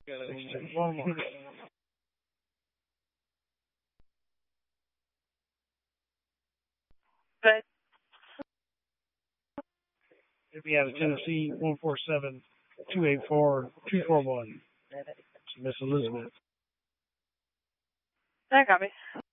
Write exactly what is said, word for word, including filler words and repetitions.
One more. But It'd be out of Tennessee, one four seven two eight four two four one. Miss Elizabeth. that got me.